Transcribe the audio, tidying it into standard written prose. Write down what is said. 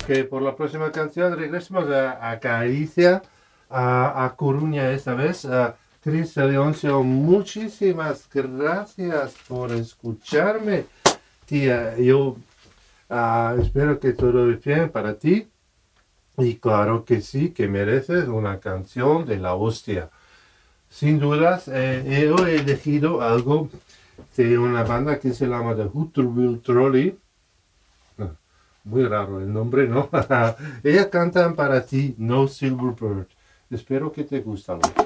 Ok, por la próxima canción regresemos a Galicia, a Coruña esta vez. Cris Leoncio, muchísimas gracias por escucharme, tía. Yo espero que todo esté bien para ti. Y claro que sí, que mereces una canción de la hostia. Sin dudas, yo he elegido algo de una banda que se llama The Hooterville Trolley. Muy raro el nombre, ¿no? Ellas cantan para ti No Silver Bird. Espero que te guste.